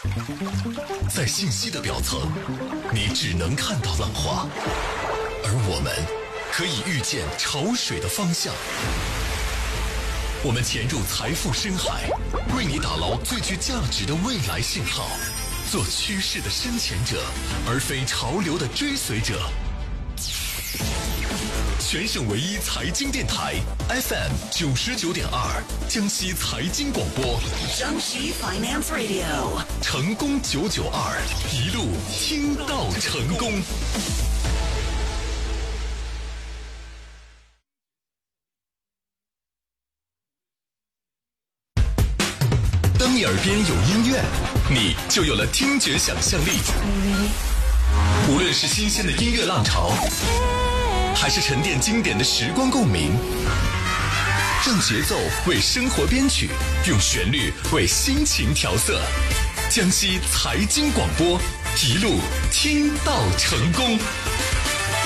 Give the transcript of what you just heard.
在信息的表层，你只能看到浪花，而我们可以预见潮水的方向。我们潜入财富深海，为你打捞最具价值的未来信号，做趋势的深潜者，而非潮流的追随者。全省唯一财经电台 FM 99.2，江西财经广播， 江西 Finance Radio， 成功992，一路听到成功。当你耳边有音乐，你就有了听觉想象力。无论是新鲜的音乐浪潮，还是沉淀经典的时光共鸣，让节奏为生活编曲，用旋律为心情调色。江西财经广播，一路听到成功。